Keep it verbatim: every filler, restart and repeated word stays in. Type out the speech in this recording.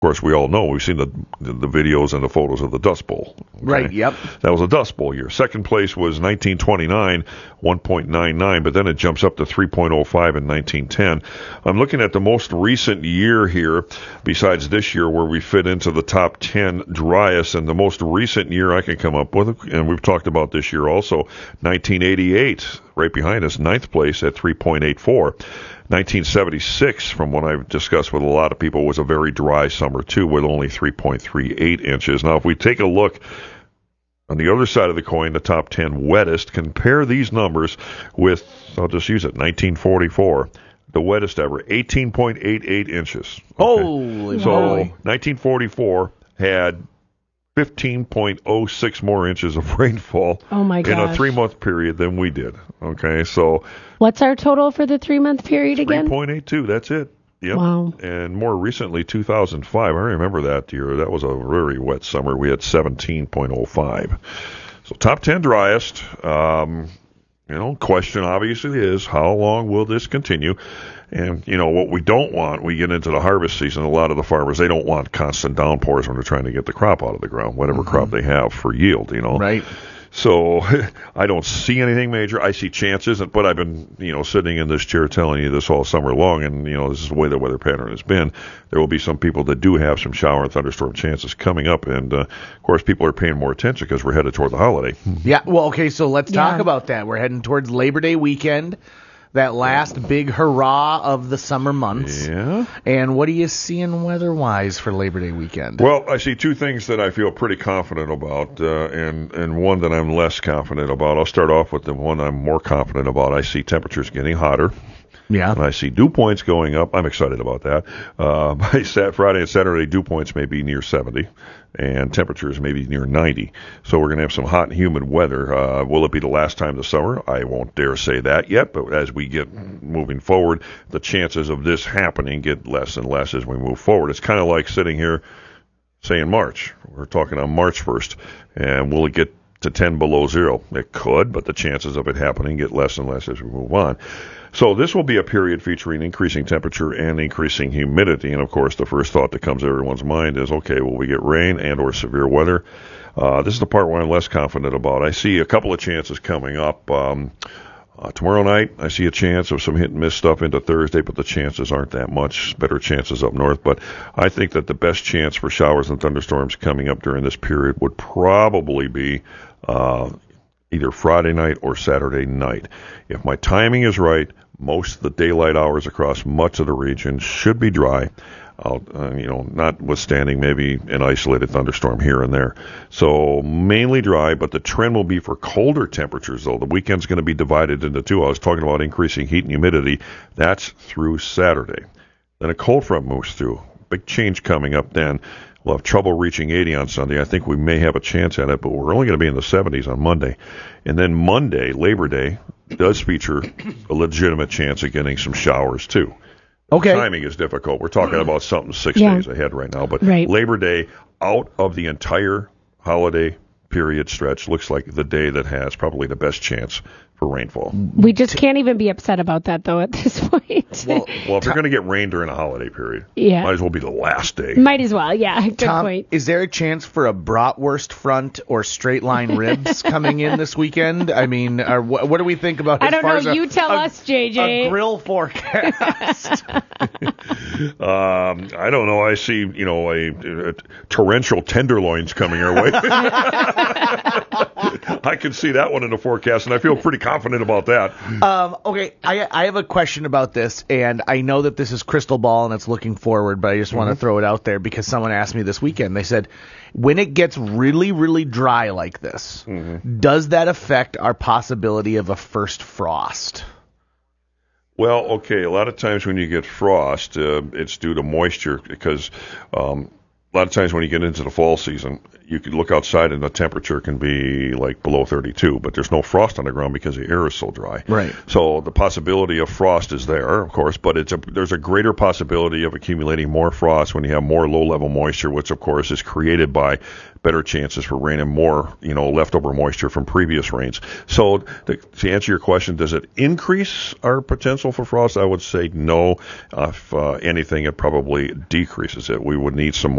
Of course, we all know, we've seen the the videos and the photos of the Dust Bowl. Okay? Right, yep. That was a Dust Bowl year. Second place was nineteen twenty-nine, one point nine nine, but then it jumps up to three point oh five in nineteen ten. I'm looking at the most recent year here, besides this year, where we fit into the top ten driest, and the most recent year I can come up with, and we've talked about this year also, nineteen eighty-eight, right behind us, ninth place at three point eight four. nineteen seventy-six, from what I've discussed with a lot of people, was a very dry summer, too, with only three point three eight inches. Now, if we take a look on the other side of the coin, the top ten wettest, compare these numbers with, I'll just use it, nineteen forty-four, the wettest ever, eighteen point eight eight inches. Okay. Holy So, moly. nineteen forty-four had fifteen point oh six more inches of rainfall Oh my in gosh. a three-month period than we did. Okay, so What's our total for the three-month period again? three point eight two, that's it. Yep. Wow. And more recently, two thousand five, I remember that year. That was a very wet summer. We had seventeen point oh five. So top ten driest. Um, you know, question obviously is, how long will this continue? And, you know, what we don't want, we get into the harvest season, a lot of the farmers, they don't want constant downpours when they're trying to get the crop out of the ground, whatever Mm-hmm. crop they have for yield, you know. Right. So I don't see anything major. I see chances, but I've been, you know, sitting in this chair telling you this all summer long, and, you know, this is the way the weather pattern has been. There will be some people that do have some shower and thunderstorm chances coming up, and, uh, of course, people are paying more attention because we're headed toward the holiday. Yeah, well, okay, so let's Yeah. talk about that. We're heading towards Labor Day weekend, that last big hurrah of the summer months. Yeah. And what are you seeing weather-wise for Labor Day weekend? Well, I see two things that I feel pretty confident about, uh, and and one that I'm less confident about. I'll start off with the one I'm more confident about. I see temperatures getting hotter, yeah. and I see dew points going up. I'm excited about that. Uh, by Sat- Friday and Saturday, dew points may be near seventy, and temperatures may be near ninety. So we're going to have some hot and humid weather. Uh, will it be the last time this summer? I won't dare say that yet, but as we get moving forward, the chances of this happening get less and less as we move forward. It's kind of like sitting here, say in March. We're talking on March first, and will it get to ten below zero? It could, but the chances of it happening get less and less as we move on. So this will be a period featuring increasing temperature and increasing humidity. And, of course, the first thought that comes to everyone's mind is, okay, will we get rain and or severe weather? Uh, this is the part where I'm less confident about. I see a couple of chances coming up. Um, uh, tomorrow night, I see a chance of some hit and miss stuff into Thursday, but the chances aren't that much. Better chances up north. But I think that the best chance for showers and thunderstorms coming up during this period would probably be uh, either Friday night or Saturday night. If my timing is right, most of the daylight hours across much of the region should be dry. I'll, uh, you know, notwithstanding maybe an isolated thunderstorm here and there. So mainly dry, but the trend will be for colder temperatures, though. The weekend's going to be divided into two. I was talking about increasing heat and humidity. That's through Saturday. Then a cold front moves through. Big change coming up then. We'll have trouble reaching eighty on Sunday. I think we may have a chance at it, but we're only going to be in the seventies on Monday. And then Monday, Labor Day, does feature a legitimate chance of getting some showers, too. Okay. Timing is difficult. We're talking about something six Yeah. days ahead right now. But Right. Labor Day, out of the entire holiday period stretch, looks like the day that has probably the best chance for rainfall. We just can't even be upset about that, though, at this point. Well, Well, if you're going to get rain during a holiday period, Yeah. might as well be the last day. Might as well, yeah. Good Tom, point. is there a chance for a bratwurst front or straight line ribs coming in this weekend? I mean, are, what, what do we think about I as don't far know. as a, You tell a, us, J J. a grill forecast? Um, I don't know. I see, you know, a, a torrential tenderloins coming our way. I can see that one in the forecast, and I feel pretty confident about that. Um, okay, I, I have a question about this, and I know that this is crystal ball and it's looking forward, but I just want to throw it out there because someone asked me this weekend. They said, when it gets really, really dry like this, does that affect our possibility of a first frost? Well, okay, a lot of times when you get frost, uh, it's due to moisture because um, A lot of times when you get into the fall season, you could look outside and the temperature can be like below thirty-two, but there's no frost on the ground because the air is so dry. Right. So the possibility of frost is there, of course, but it's a, there's a greater possibility of accumulating more frost when you have more low-level moisture, which of course is created by better chances for rain and more, you know, leftover moisture from previous rains. So to, to answer your question, does it increase our potential for frost? I would say no. Uh, if uh, anything, it probably decreases it. We would need some